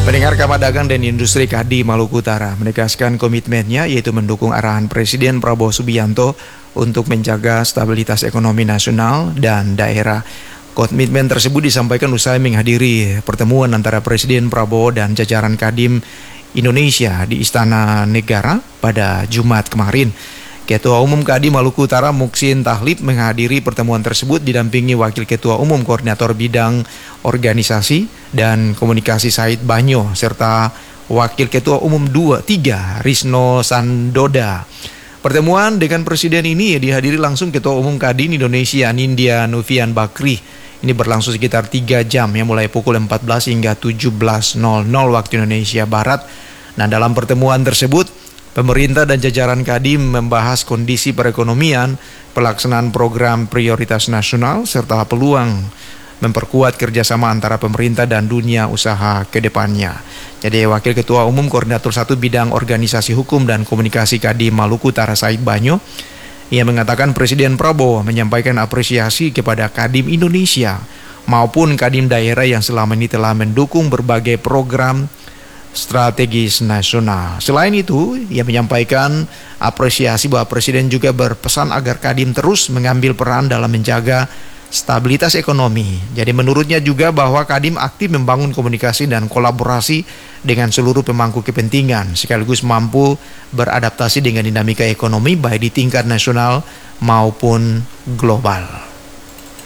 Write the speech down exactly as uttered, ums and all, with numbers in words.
Pendengar Kamar Dagang dan Industri Kadin Maluku Utara menegaskan komitmennya yaitu mendukung arahan Presiden Prabowo Subianto untuk menjaga stabilitas ekonomi nasional dan daerah. Komitmen tersebut disampaikan usai menghadiri pertemuan antara Presiden Prabowo dan jajaran Kadin Indonesia di Istana Negara pada Jumat kemarin. Ketua Umum Kadin Maluku Utara Muksin Tahlib menghadiri pertemuan tersebut didampingi Wakil Ketua Umum Koordinator Bidang Organisasi dan Komunikasi Said Banyo serta Wakil Ketua Umum dua tiga Risno Sandoda. Pertemuan dengan Presiden ini dihadiri langsung Ketua Umum Kadin Indonesia Nindya Novian Bakri. Ini berlangsung sekitar tiga jam ya, mulai pukul empat belas hingga tujuh belas nol nol waktu Indonesia Barat. Nah, dalam pertemuan tersebut pemerintah dan jajaran Kadin membahas kondisi perekonomian, pelaksanaan program prioritas nasional, serta peluang memperkuat kerjasama antara pemerintah dan dunia usaha ke depannya. Jadi Wakil Ketua Umum Koordinator satu Bidang Organisasi Hukum dan Komunikasi Kadin Maluku Utara Said Banyo, ia mengatakan Presiden Prabowo menyampaikan apresiasi kepada Kadin Indonesia maupun Kadin daerah yang selama ini telah mendukung berbagai program strategis nasional. Selain itu, ia menyampaikan apresiasi bahwa Presiden juga berpesan agar Kadin terus mengambil peran dalam menjaga stabilitas ekonomi. Jadi menurutnya juga bahwa Kadin aktif membangun komunikasi dan kolaborasi dengan seluruh pemangku kepentingan, sekaligus mampu beradaptasi dengan dinamika ekonomi baik di tingkat nasional maupun global.